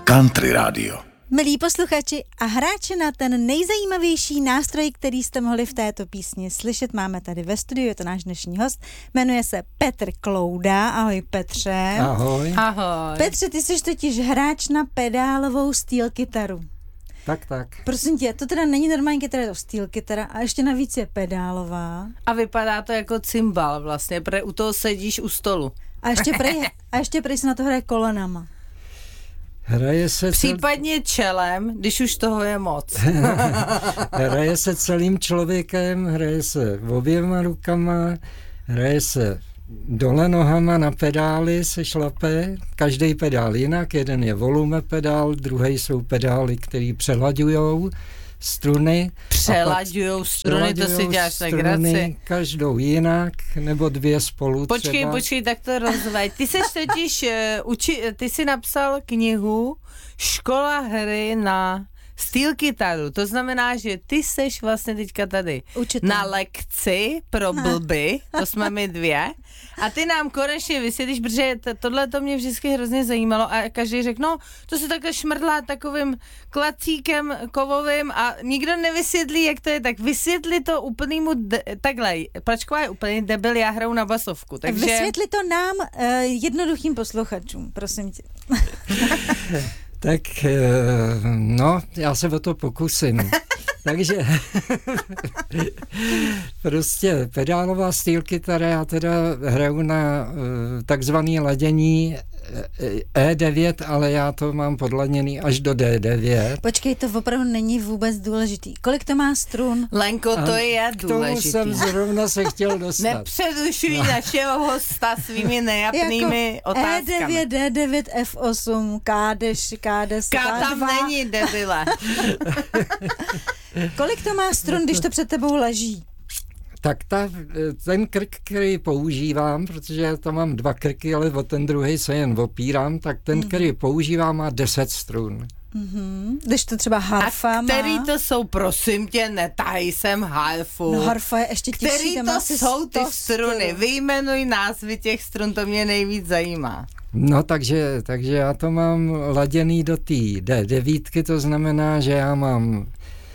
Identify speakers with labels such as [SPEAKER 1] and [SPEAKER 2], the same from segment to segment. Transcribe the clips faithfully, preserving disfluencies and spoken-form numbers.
[SPEAKER 1] Country Radio.
[SPEAKER 2] Milí posluchači, a hráče na ten nejzajímavější nástroj, který jste mohli v této písni slyšet, máme tady ve studiu, je to náš dnešní host, jmenuje se Petr Klouda. Ahoj Petře.
[SPEAKER 3] Ahoj.
[SPEAKER 4] Ahoj.
[SPEAKER 2] Petře, ty jsi totiž hráč na pedálovou steel kytaru.
[SPEAKER 3] Tak, tak.
[SPEAKER 2] Prosím tě, to teda není normální kytara, je to steel kytara a ještě navíc je pedálová.
[SPEAKER 4] A vypadá to jako cymbal vlastně, protože u toho sedíš u stolu.
[SPEAKER 2] A ještě prej, a ještě prej se na to hraje kolenama.
[SPEAKER 3] Hraje se
[SPEAKER 4] Případně čelem, když už toho je moc.
[SPEAKER 3] Hraje se celým člověkem, hraje se oběma rukama, hraje se dole nohama na pedály, se šlape, každý pedál jinak, jeden je volume pedál, druhý jsou pedály, který přelaďujou struny.
[SPEAKER 4] Přelaďujou struny, to si děláš legraci.
[SPEAKER 3] Každou jinak, nebo dvě spolu
[SPEAKER 4] Počkej,
[SPEAKER 3] třeba.
[SPEAKER 4] počkej, tak to rozveď. Ty jsi totiž, uh, uči, ty jsi napsal knihu Škola hry na steel kytaru. To znamená, že ty seš vlastně teďka tady
[SPEAKER 2] Učitel.
[SPEAKER 4] na lekci pro blby, to jsme my dvě, a ty nám konečně vysvětlíš, protože t- tohle to mě vždycky hrozně zajímalo a každý řekl, no, to se takhle šmrdlá takovým klacíkem kovovým a nikdo nevysvětlí, jak to je, tak vysvětli to úplnýmu, de- takhle, Pračková je úplný debil, já hraju na basovku, takže...
[SPEAKER 2] Vysvětli to nám, uh, jednoduchým posluchačům, prosím tě.
[SPEAKER 3] Tak, no, já se o to pokusím. Takže prostě pedálová steel kytara, já teda hraju na takzvaný ladění E devět, ale já to mám podladěný až do D devět.
[SPEAKER 2] Počkej, to opravdu není vůbec důležitý. Kolik to má strun?
[SPEAKER 4] Lenko, to
[SPEAKER 3] A
[SPEAKER 4] je
[SPEAKER 3] k tomu
[SPEAKER 4] důležitý.
[SPEAKER 3] jsem zrovna se chtěl dostat.
[SPEAKER 4] Nepředušuj našeho hosta svými nejapnými
[SPEAKER 2] jako
[SPEAKER 4] otázkami.
[SPEAKER 2] E devět, D devět, F osm, K deset, K deset,
[SPEAKER 4] K tam
[SPEAKER 2] K dva.
[SPEAKER 4] není, debile.
[SPEAKER 2] Kolik to má strun, když to před tebou leží?
[SPEAKER 3] Tak ta, ten krk, který používám, protože já tam mám dva krky, ale o ten druhý se jen opírám, tak ten, mm. který používám, má deset strun.
[SPEAKER 2] Mm-hmm. Když to třeba harfa
[SPEAKER 4] A který
[SPEAKER 2] má...
[SPEAKER 4] to jsou, prosím tě, netají sem harfu.
[SPEAKER 2] No harfa je ještě těžší,
[SPEAKER 4] Který
[SPEAKER 2] tam
[SPEAKER 4] to
[SPEAKER 2] asi
[SPEAKER 4] jsou ty
[SPEAKER 2] sto
[SPEAKER 4] struny?
[SPEAKER 2] strun.
[SPEAKER 4] Vyjmenuj názvy těch strun, to mě nejvíc zajímá.
[SPEAKER 3] No takže, takže já to mám laděný do té D devět, to znamená, že já mám uh,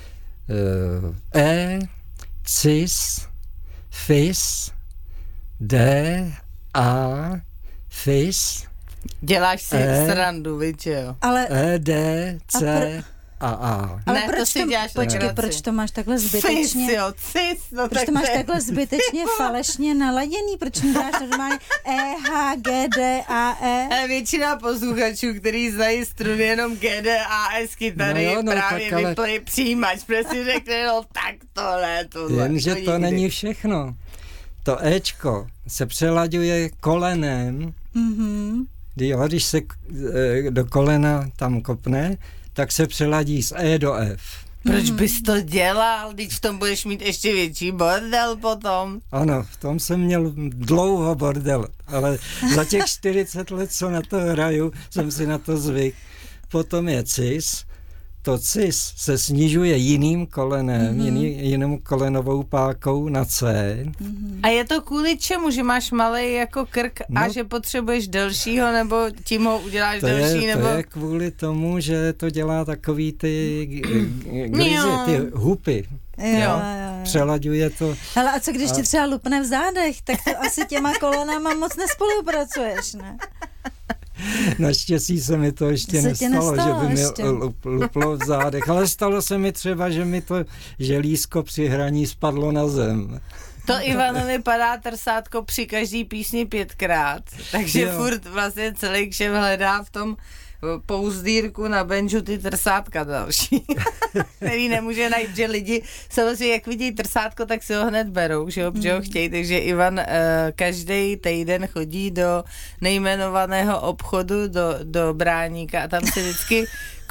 [SPEAKER 3] E, cis, fis, D, A, fis,
[SPEAKER 4] Děláš si
[SPEAKER 3] E,
[SPEAKER 4] srandu, víš jo?
[SPEAKER 2] Ale,
[SPEAKER 3] E, D, C
[SPEAKER 2] A pr-
[SPEAKER 3] a A.
[SPEAKER 2] ale
[SPEAKER 4] Ne, to
[SPEAKER 2] proč
[SPEAKER 4] si
[SPEAKER 2] to,
[SPEAKER 4] děláš
[SPEAKER 2] počkej,
[SPEAKER 4] legraci.
[SPEAKER 2] proč to máš takhle
[SPEAKER 4] Cis,
[SPEAKER 2] zbytečně?
[SPEAKER 4] jo, cis, no
[SPEAKER 2] Proč
[SPEAKER 4] tak
[SPEAKER 2] to máš
[SPEAKER 4] je-
[SPEAKER 2] takhle zbytečně falešně naladěný? Proč nedáš normálně E, H, G, D, A, E?
[SPEAKER 4] Ale většina posluchačů, který znají struny jenom G, D, A, S kytary,
[SPEAKER 3] No jo, no,
[SPEAKER 4] právě
[SPEAKER 3] tak ale-
[SPEAKER 4] vypli přijímač, protože si řekne, no tak tohle, tohle.
[SPEAKER 3] Jenže to
[SPEAKER 4] nikdy.
[SPEAKER 3] není všechno. To Ečko se přelaďuje kolenem,
[SPEAKER 2] Mhm.
[SPEAKER 3] jo, když se e, do kolena tam kopne, tak se přeladí z E do F.
[SPEAKER 4] Proč bys to dělal, když v tom budeš mít ještě větší bordel potom?
[SPEAKER 3] Ano, v tom jsem měl dlouho bordel, ale za těch čtyřicet let, co na to hraju, jsem si na to zvyk. Potom je cis. To cis se snižuje jiným kolenem, mm-hmm. jiný, jinou kolenovou pákou na C.
[SPEAKER 2] Mm-hmm.
[SPEAKER 4] A je to kvůli čemu, že máš malej jako krk a
[SPEAKER 3] No.
[SPEAKER 4] že potřebuješ delšího, nebo tím ho uděláš
[SPEAKER 3] To
[SPEAKER 4] delší,
[SPEAKER 3] je,
[SPEAKER 4] nebo...
[SPEAKER 3] to je kvůli tomu, že to dělá takový ty g- grizy,
[SPEAKER 4] Jo.
[SPEAKER 3] ty hupy.
[SPEAKER 2] Jo,
[SPEAKER 4] Jo.
[SPEAKER 2] jo, jo.
[SPEAKER 3] Přelaďuje to.
[SPEAKER 2] Hele, a co když
[SPEAKER 3] A-
[SPEAKER 2] tě třeba lupne v zádech, tak to asi těma kolenama moc nespolupracuješ, ne?
[SPEAKER 3] Naštěstí se mi to ještě
[SPEAKER 2] Se ti
[SPEAKER 3] nestalo,
[SPEAKER 2] nestalo
[SPEAKER 3] že by mi
[SPEAKER 2] ještě.
[SPEAKER 3] lup, luplo v zádech, ale stalo se mi třeba, že mi to želízko při hraní spadlo na zem.
[SPEAKER 4] To Ivanovi padá trsátko při každý písni pětkrát, takže
[SPEAKER 3] Jo.
[SPEAKER 4] furt vlastně celý kšev hledá v tom pouzdírku na benžu ty trsátka další, který nemůže najít, že lidi samozřejmě jak vidí trsátko, tak si ho hned berou, že ho, mm. že ho chtějí, takže Ivan uh, každý týden chodí do nejmenovaného obchodu, do, do Bráníka a tam si vždycky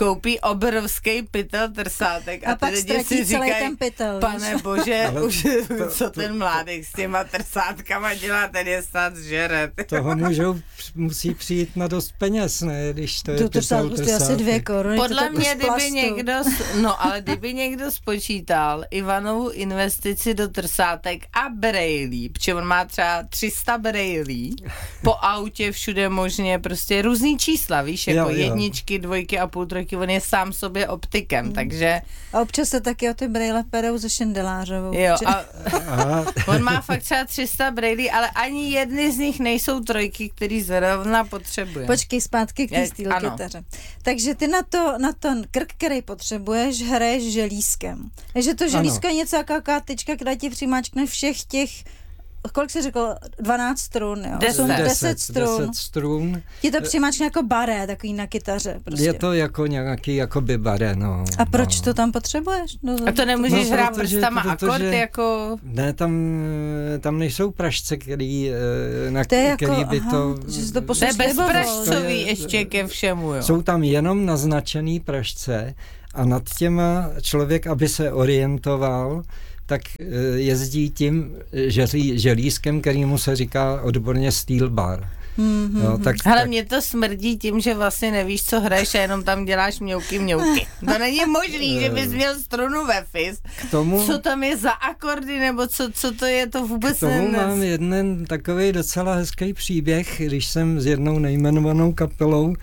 [SPEAKER 4] koupí obrovský pytel trsátek a,
[SPEAKER 2] A
[SPEAKER 4] ty
[SPEAKER 2] pak
[SPEAKER 4] lidi
[SPEAKER 2] ztratí
[SPEAKER 4] si
[SPEAKER 2] celý
[SPEAKER 4] říkají,
[SPEAKER 2] ten pytel,
[SPEAKER 4] pane
[SPEAKER 2] víš?
[SPEAKER 4] bože,
[SPEAKER 3] Ale
[SPEAKER 4] už,
[SPEAKER 3] to-
[SPEAKER 4] co
[SPEAKER 3] to-
[SPEAKER 4] ten mládek s těma trsátkama dělá, ten je snad žere.
[SPEAKER 3] Toho můžou, musí přijít na dost peněz, ne, když to je
[SPEAKER 2] To
[SPEAKER 3] pytel
[SPEAKER 2] trsátek stojí asi dvě koruny. to
[SPEAKER 4] Podle
[SPEAKER 2] tak
[SPEAKER 4] mě,
[SPEAKER 2] z
[SPEAKER 4] kdyby
[SPEAKER 2] plastu.
[SPEAKER 4] někdo, s- no ale kdyby někdo spočítal Ivanovu investici do trsátek a brejlí, protože on má třeba tři sta brejlí, po autě všude možně, prostě různý čísla, víš, jako
[SPEAKER 3] Jo, jo.
[SPEAKER 4] jedničky, dvojky a půl trojky, on je sám sobě optikem, mm. takže
[SPEAKER 2] A občas se taky o ty brejle perou ze Šindelářovou.
[SPEAKER 4] jo,
[SPEAKER 2] Či-
[SPEAKER 4] a
[SPEAKER 3] Aha,
[SPEAKER 4] on má fakt třeba tři sta brejlí, ale ani jedny z nich nejsou trojky, který zrovna potřebuje.
[SPEAKER 2] Počkej, zpátky k té
[SPEAKER 4] Je-
[SPEAKER 2] steel
[SPEAKER 4] ano.
[SPEAKER 2] kytaře. Takže ty na to, na ten krk, který potřebuješ, hraješ želízkem. Takže to želízko je něco jako jaká tyčka, která ti přimáčkne všech těch, kolik jsi řekl, dvanáct strun, jo?
[SPEAKER 4] Deset.
[SPEAKER 2] Jsou
[SPEAKER 3] deset,
[SPEAKER 2] deset strun.
[SPEAKER 3] deset strun.
[SPEAKER 2] Ti to přimáčkne jako baré, takový na kytaře. Prostě.
[SPEAKER 3] Je to jako nějaký jakoby bare, no.
[SPEAKER 2] A proč
[SPEAKER 3] no.
[SPEAKER 2] to tam potřebuješ? No,
[SPEAKER 4] A to nemůžeš
[SPEAKER 3] No,
[SPEAKER 4] hrát
[SPEAKER 3] protože-
[SPEAKER 4] prstama
[SPEAKER 3] protože-
[SPEAKER 4] akord jako...
[SPEAKER 3] Ne, tam, tam nejsou pražce, který, eh, na
[SPEAKER 2] To je jako,
[SPEAKER 3] který by
[SPEAKER 2] aha,
[SPEAKER 3] to...
[SPEAKER 2] že si to
[SPEAKER 4] To je
[SPEAKER 2] pošleš libovolně.
[SPEAKER 4] bezpražcový
[SPEAKER 3] To je-
[SPEAKER 4] ještě ke všemu, jo.
[SPEAKER 3] Jsou tam jenom naznačený pražce a nad těma člověk, aby se orientoval, tak eh, jezdí tím žeří, želízkem, kterýmu se říká odborně steel bar.
[SPEAKER 2] Mm-hmm.
[SPEAKER 3] Jo, tak,
[SPEAKER 4] Ale
[SPEAKER 3] tak,
[SPEAKER 4] mě to smrdí tím, že vlastně nevíš, co hraješ a jenom tam děláš mňouky, mňouky. To není možný, že bys měl strunu ve fis.
[SPEAKER 3] k tomu,
[SPEAKER 4] Co tam je za akordy, nebo co, co to je, to vůbec
[SPEAKER 3] k tomu
[SPEAKER 4] ne...
[SPEAKER 3] mám jeden takový docela hezký příběh, když jsem s jednou nejmenovanou kapelou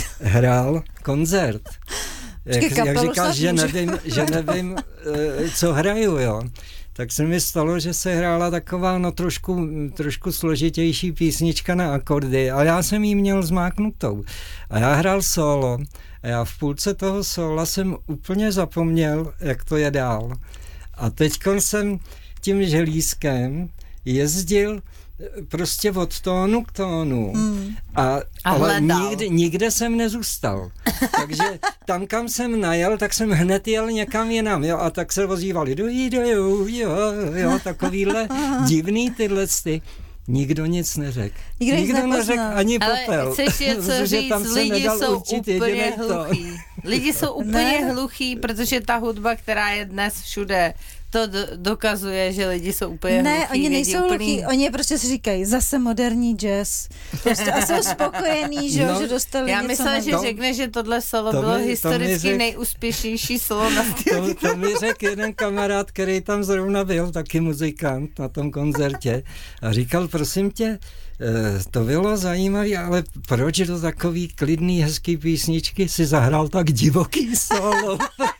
[SPEAKER 3] hrál koncert. Jak,
[SPEAKER 2] Počkej,
[SPEAKER 3] jak
[SPEAKER 2] kapelu
[SPEAKER 3] říkáš,
[SPEAKER 2] snad
[SPEAKER 3] že
[SPEAKER 2] můžu.
[SPEAKER 3] nevím, že nevím, eh, co hraju, jo. Tak se mi stalo, že se hrála taková no trošku, trošku složitější písnička na akordy a já jsem jí měl zmáknutou. A já hrál solo a já v půlce toho sola jsem úplně zapomněl, jak to je dál. A teďkon jsem tím želízkem jezdil prostě od tónu k tónu.
[SPEAKER 2] Mm.
[SPEAKER 3] A,
[SPEAKER 4] A
[SPEAKER 3] ale
[SPEAKER 4] hledal.
[SPEAKER 3] nikde, nikde jsem nezůstal. Takže tam, kam jsem najel, tak jsem hned jel někam jinam. Jo, a tak se ozývali, do jo, jo, jo, takovýhle divný tyhle ty. Nikdo nic neřekl.
[SPEAKER 2] Nikdo nic
[SPEAKER 3] Nikdo neřekl
[SPEAKER 2] nepoznal.
[SPEAKER 3] ani
[SPEAKER 4] Ale
[SPEAKER 3] popel.
[SPEAKER 4] chceš něco
[SPEAKER 3] Protože
[SPEAKER 4] říct,
[SPEAKER 3] tam se
[SPEAKER 4] lidi
[SPEAKER 3] nedal
[SPEAKER 4] jsou
[SPEAKER 3] určit
[SPEAKER 4] úplně
[SPEAKER 3] jedinej tón.
[SPEAKER 4] hluchý. Lidi jsou úplně
[SPEAKER 2] Ne.
[SPEAKER 4] hluchý, protože ta hudba, která je dnes všude, to do, dokazuje, že lidi jsou úplně
[SPEAKER 2] Ne,
[SPEAKER 4] hluchý.
[SPEAKER 2] oni
[SPEAKER 4] vědí
[SPEAKER 2] nejsou
[SPEAKER 4] úplný...
[SPEAKER 2] hluchý, oni prostě si říkají, zase moderní jazz. Prostě a jsou spokojení, že,
[SPEAKER 3] No,
[SPEAKER 2] no, že dostali
[SPEAKER 4] Já
[SPEAKER 2] něco
[SPEAKER 4] myslela, že
[SPEAKER 3] To-
[SPEAKER 4] řekne, že tohle solo
[SPEAKER 3] to
[SPEAKER 4] bylo
[SPEAKER 3] mi- to mi
[SPEAKER 4] historicky
[SPEAKER 3] řek-
[SPEAKER 4] nejúspěšnější solo na
[SPEAKER 3] To, to mi řekl jeden kamarád, který tam zrovna byl, taky muzikant na tom koncertě a říkal, prosím tě, eh, to bylo zajímavé, ale proč do takový klidný, hezký písničky si zahrál tak divoký solo?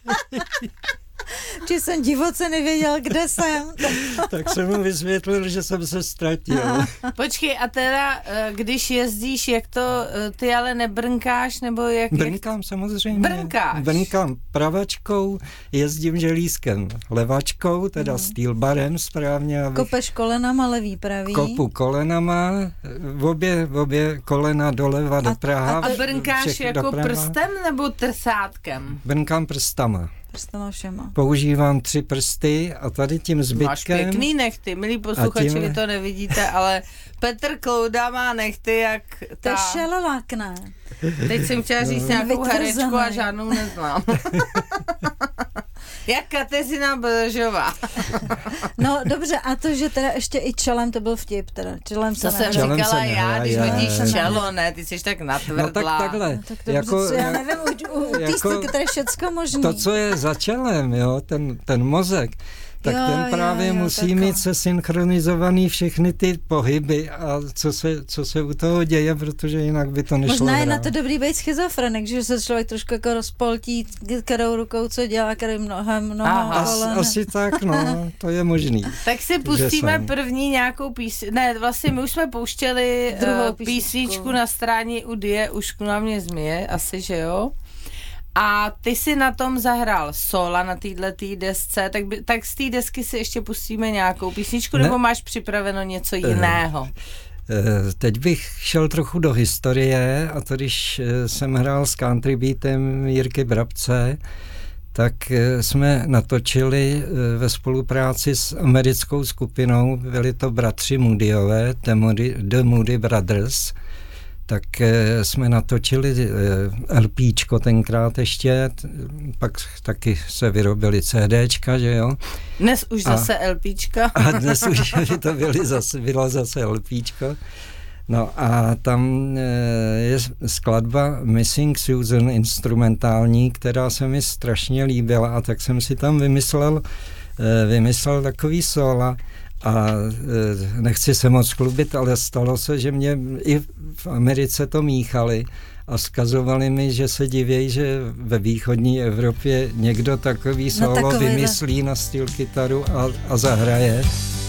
[SPEAKER 2] Či jsem divoce nevěděl, kde jsem.
[SPEAKER 3] Tak jsem mu vysvětlil, že jsem se ztratil.
[SPEAKER 4] Počkej, a teda, eh, když jezdíš, jak to, eh, ty ale nebrnkáš, nebo jak... jak...
[SPEAKER 3] Brnkám samozřejmě.
[SPEAKER 4] Brnkáš.
[SPEAKER 3] Brnkám pravačkou, jezdím želízkem. Levačkou, teda steel barem správně. Abych
[SPEAKER 2] Kopeš kolenama levý pravý.
[SPEAKER 3] kopu kolenama, obě, obě kolena doleva do Praha.
[SPEAKER 4] A brnkáš
[SPEAKER 3] všechno
[SPEAKER 4] jako
[SPEAKER 3] doprava.
[SPEAKER 4] prstem nebo trsátkem?
[SPEAKER 3] Brnkám prstama.
[SPEAKER 2] Prstama všema.
[SPEAKER 3] Používám tři prsty a tady tím
[SPEAKER 4] Máš
[SPEAKER 3] zbytkem...
[SPEAKER 4] pěkný nechty, milí posluchači,
[SPEAKER 3] tím-
[SPEAKER 4] vy to nevidíte, ale Petr Klouda má nechty jak
[SPEAKER 2] To je
[SPEAKER 4] ta...
[SPEAKER 2] šelelák, ne?
[SPEAKER 4] Teď jsem chtěla říct
[SPEAKER 3] No.
[SPEAKER 4] nějakou
[SPEAKER 2] Vytvrzený.
[SPEAKER 4] herečku a žádnou neznám. Jak Kateřina Belžová.
[SPEAKER 2] No dobře, a to, že teda ještě i čelem, to byl vtip teda. Čelem se
[SPEAKER 4] To jsem
[SPEAKER 2] nehraje.
[SPEAKER 3] Čelem
[SPEAKER 4] říkala
[SPEAKER 3] se
[SPEAKER 4] já, když
[SPEAKER 3] nehraje.
[SPEAKER 4] hodíš čelo, ne, ty jsi tak natvrdlá.
[SPEAKER 3] No tak takhle.
[SPEAKER 2] No, tak to
[SPEAKER 3] jako,
[SPEAKER 2] jako, já nevím, u, u, u
[SPEAKER 3] jako-
[SPEAKER 2] týstýlky to je všecko možný.
[SPEAKER 3] to, co je za čelem, jo, ten, ten mozek, tak
[SPEAKER 2] Jo,
[SPEAKER 3] ten právě
[SPEAKER 2] jo, jo,
[SPEAKER 3] musí
[SPEAKER 2] takhle.
[SPEAKER 3] mít se synchronizovaný všechny ty pohyby a co se, co se u toho děje, protože jinak by to nešlo
[SPEAKER 2] Možná je na
[SPEAKER 3] hrát.
[SPEAKER 2] to dobrý být schizofrenik, že se člověk trošku jako rozpoltí, kterou rukou co dělá, kterým nohem, nohou,
[SPEAKER 4] Aha.
[SPEAKER 3] As,
[SPEAKER 2] kolen.
[SPEAKER 3] asi tak, no, to je možný.
[SPEAKER 4] Tak si pustíme
[SPEAKER 3] jsem.
[SPEAKER 4] první nějakou písničku. Ne, vlastně my už jsme pouštěli
[SPEAKER 2] Druhou
[SPEAKER 4] uh,
[SPEAKER 2] písničku.
[SPEAKER 4] písničku na stráni u Die, Ušku na mě zmije, asi, že jo? A ty si na tom zahrál sola na této desce, tak, by, tak z té desky si ještě pustíme nějakou písničku,
[SPEAKER 3] Ne.
[SPEAKER 4] nebo máš připraveno něco jiného?
[SPEAKER 3] Eh, Teď bych šel trochu do historie a to, když eh, jsem hrál s country beatem Jirky Brabce, tak eh, jsme natočili eh, ve spolupráci s americkou skupinou, byli to bratři Moodyové, The Moody, The Moody Brothers, tak e, jsme natočili e, LPčko tenkrát ještě, t, pak taky se vyrobili CDčka, že jo.
[SPEAKER 4] Dnes už
[SPEAKER 3] a,
[SPEAKER 4] zase LPčka.
[SPEAKER 3] A dnes už by to byly zase, bylo zase LPčko. No a tam je skladba Missing Susan instrumentální, která se mi strašně líbila a tak jsem si tam vymyslel, vymyslel takový sóla a nechci se moc chlubit, ale stalo se, že mě i v Americe to míchali a vzkazovali mi, že se divějí, že ve východní Evropě někdo takový sólo no, vymyslí na styl kytaru a, a zahraje.